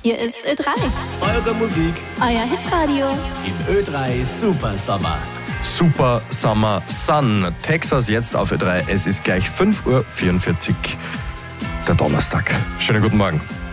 Hier ist Ö3. Eure Musik. Euer Hitradio. Im Ö3 Super Sommer. Super Summer Sun. Texas jetzt auf Ö3. Es ist gleich 5:44 Uhr, der Donnerstag. Schönen guten Morgen.